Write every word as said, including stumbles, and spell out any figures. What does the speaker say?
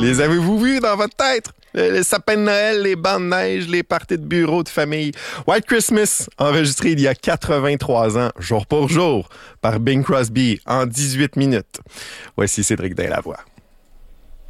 Les avez-vous vus dans votre tête? Les sapins de Noël, les bancs de neige, les parties de bureau de famille. White Christmas, enregistré il y a quatre-vingt-trois ans, jour pour jour, par Bing Crosby, en dix-huit minutes. Voici Cédric Dailavoie.